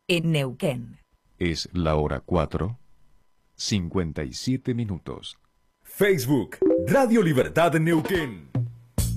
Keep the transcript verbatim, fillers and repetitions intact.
en Neuquén. Es la hora cuatro, cincuenta y siete minutos. Facebook, Radio Libertad Neuquén.